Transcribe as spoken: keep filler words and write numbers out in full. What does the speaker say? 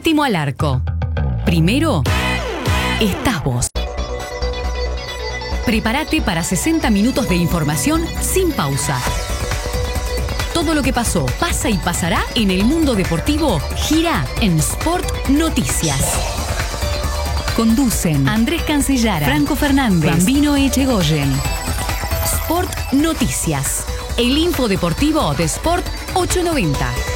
Séptimo al arco. Primero, estás vos. Prepárate para sesenta minutos de información sin pausa. Todo lo que pasó, pasa y pasará en el mundo deportivo gira en Sport Noticias. Conducen Andrés Cancellara, Franco Fernández, Bambino Echegoyen. Sport Noticias, el infodeportivo de Sport ochocientos noventa.